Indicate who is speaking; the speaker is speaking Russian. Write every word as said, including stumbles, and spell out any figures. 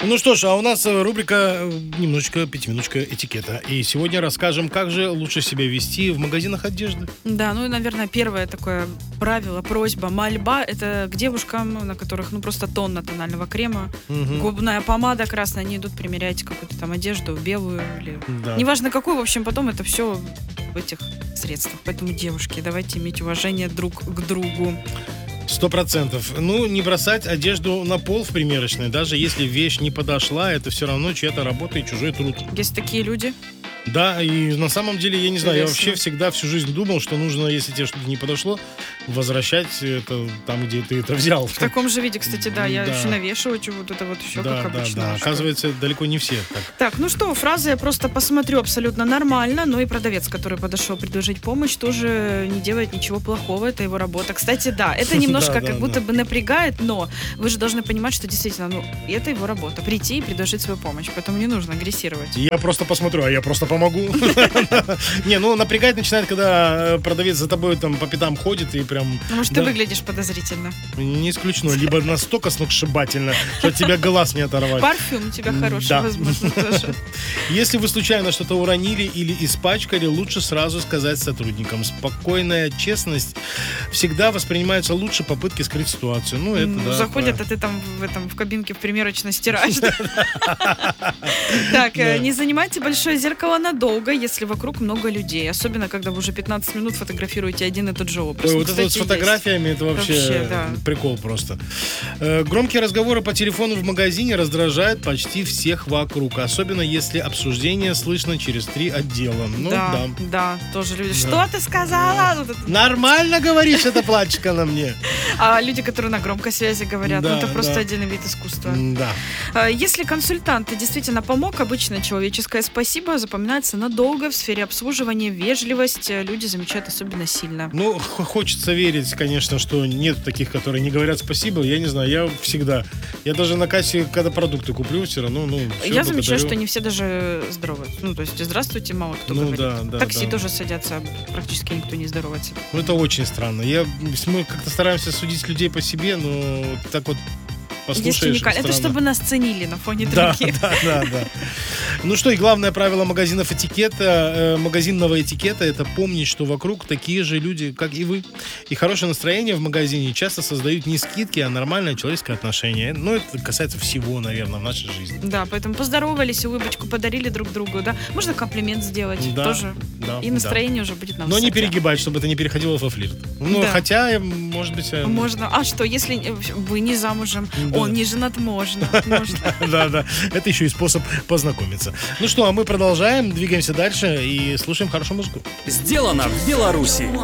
Speaker 1: Ну что ж, а у нас э, рубрика э, немножечко пятиминуточка этикета. И сегодня расскажем, как же лучше себя вести в магазинах одежды.
Speaker 2: Да, ну и, наверное, первое такое правило, просьба, мольба, это к девушкам, на которых, ну, просто тонна тонального крема,
Speaker 1: Мгм.
Speaker 2: губная помада красная, они идут, примеряйте какую-то там одежду, белую или...
Speaker 1: Да.
Speaker 2: Неважно какую, в общем, потом это все в этих средствах. Поэтому, девушки, давайте иметь уважение друг к другу.
Speaker 1: Сто процентов. Ну, не бросать одежду на пол в примерочной, даже если вещь не подошла, это все равно чья-то работа и чужой труд.
Speaker 2: Есть такие люди.
Speaker 1: Да, и на самом деле, я не знаю, я
Speaker 2: Интересно.
Speaker 1: вообще всегда всю жизнь думал, что нужно, если тебе что-то не подошло, возвращать это там, где ты это взял.
Speaker 2: В таком же виде, кстати, да, я
Speaker 1: Да.
Speaker 2: еще навешиваю вот это вот все,
Speaker 1: Да,
Speaker 2: как
Speaker 1: да,
Speaker 2: обычно.
Speaker 1: да.
Speaker 2: Что-
Speaker 1: Оказывается, далеко не все так.
Speaker 2: Так, ну что, фраза «я просто посмотрю» абсолютно нормально, но и продавец, который подошел предложить помощь, тоже не делает ничего плохого, это его работа. Кстати, да, это немножко
Speaker 1: Да, да,
Speaker 2: как будто
Speaker 1: да.
Speaker 2: бы напрягает, но вы же должны понимать, что действительно, ну, это его работа, прийти и предложить свою помощь, поэтому не нужно агрессировать.
Speaker 1: Я просто посмотрю, а я просто помогу. Не, ну напрягать начинает, когда э, продавец за тобой там по пятам ходит и прям...
Speaker 2: Потому что
Speaker 1: да,
Speaker 2: ты выглядишь подозрительно.
Speaker 1: Не исключено. Либо настолько сногсшибательно, что от тебя глаз не оторвать.
Speaker 2: Парфюм у тебя хороший,
Speaker 1: Да.
Speaker 2: возможно, тоже.
Speaker 1: Если вы случайно что-то уронили или испачкали, лучше сразу сказать сотрудникам. Спокойная честность всегда воспринимается лучше попытки скрыть ситуацию. Ну, это
Speaker 2: Ну,
Speaker 1: да.
Speaker 2: заходят,
Speaker 1: про-
Speaker 2: а ты там в этом в кабинке в примерочной стираешь. Так, э,
Speaker 1: Да.
Speaker 2: не занимайте большое зеркало надолго, если вокруг много людей. Особенно, когда вы уже пятнадцать минут фотографируете один и тот же образ.
Speaker 1: Ой,
Speaker 2: Ну,
Speaker 1: вот это вот с
Speaker 2: кстати, есть.
Speaker 1: фотографиями, это вообще,
Speaker 2: Вообще, да.
Speaker 1: прикол просто. Э, Громкие разговоры по телефону в магазине раздражают почти всех вокруг. Особенно, если обсуждение слышно через три отдела. Ну, да.
Speaker 2: Да, да, тоже люди.
Speaker 1: Да.
Speaker 2: Что ты сказала? Вот это.
Speaker 1: Нормально говоришь, это платьишко на мне.
Speaker 2: А люди, которые на громкой связи говорят, ну
Speaker 1: Да,
Speaker 2: это просто
Speaker 1: да.
Speaker 2: отдельный вид искусства.
Speaker 1: Да.
Speaker 2: А, Если консультант действительно помог, обычно человеческое спасибо запоминается надолго. В сфере обслуживания вежливость э, люди замечают особенно сильно.
Speaker 1: Ну, х- хочется верить, конечно, что нет таких, которые не говорят спасибо. Я не знаю, я всегда. Я даже на кассе, когда продукты куплю, все равно, ну, всё,
Speaker 2: Я замечаю,
Speaker 1: благодарю.
Speaker 2: что не все даже здороваются. Ну, то есть, здравствуйте, мало кто
Speaker 1: Ну,
Speaker 2: говорит.
Speaker 1: да, да,
Speaker 2: Такси
Speaker 1: да.
Speaker 2: тоже садятся, а практически никто не здоровается.
Speaker 1: Ну, это очень странно. Я, мы как-то стараемся судить людей по себе, но так вот
Speaker 2: Есть
Speaker 1: послушаешь.
Speaker 2: уникально. Это
Speaker 1: странно.
Speaker 2: чтобы нас ценили на фоне
Speaker 1: Да,
Speaker 2: других.
Speaker 1: да, да, да. Ну что, и главное правило магазинов этикета, э, магазинного этикета, это помнить, что вокруг такие же люди, как и вы. И хорошее настроение в магазине часто создают не скидки, а нормальное человеческое отношение. Ну, это касается всего, наверное, в нашей жизни.
Speaker 2: Да, поэтому поздоровались, улыбочку подарили друг другу, да. Можно комплимент сделать
Speaker 1: Да,
Speaker 2: тоже.
Speaker 1: да,
Speaker 2: И настроение уже будет на
Speaker 1: Но не
Speaker 2: высоте.
Speaker 1: перегибать, чтобы это не переходило во флирт. Ну,
Speaker 2: Да.
Speaker 1: хотя, э, может быть... э,
Speaker 2: Можно. А что, если э, вы не замужем,
Speaker 1: Да.
Speaker 2: он не женат, можно. Можно.
Speaker 1: Да, да. Это еще и способ познакомиться. Ну что, а мы продолжаем, двигаемся дальше и слушаем хорошую музыку.
Speaker 3: Сделано в Беларуси.